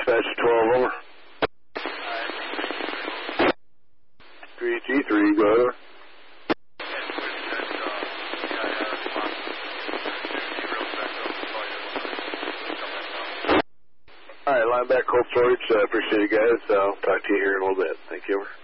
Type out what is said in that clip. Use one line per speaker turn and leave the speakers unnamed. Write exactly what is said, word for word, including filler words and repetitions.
Dispatch twelve, over. three G three, go over. All right, line back, cold storage. I uh, appreciate you guys. I'll talk to you here in a little bit. Thank you, over.